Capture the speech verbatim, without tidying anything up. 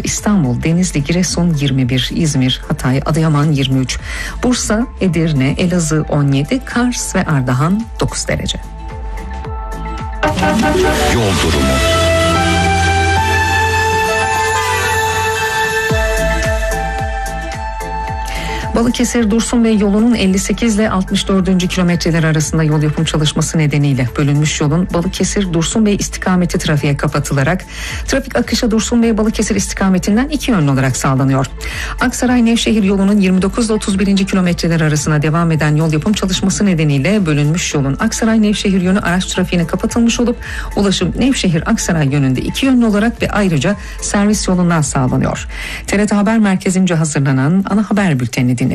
İstanbul, Denizli, Giresun yirmi bir, İzmir, Hatay, Adıyaman yirmi üç, Bursa, Edirne, Elazığ on yedi, Kars ve Ardahan dokuz derece. Yol durumu. Balıkesir Dursunbey yolunun elli sekiz ile altmış dördüncü kilometreler arasında yol yapım çalışması nedeniyle bölünmüş yolun Balıkesir Dursunbey istikameti trafiğe kapatılarak trafik akışı Dursunbey Balıkesir istikametinden iki yönlü olarak sağlanıyor. Aksaray Nevşehir yolunun yirmi dokuz ile otuz birinci kilometreler arasında devam eden yol yapım çalışması nedeniyle bölünmüş yolun Aksaray Nevşehir yönü araç trafiğine kapatılmış olup ulaşım Nevşehir Aksaray yönünde iki yönlü olarak ve ayrıca servis yolundan sağlanıyor. T R T Haber Merkezi'nce hazırlanan ana haber bültenini dinliyoruz.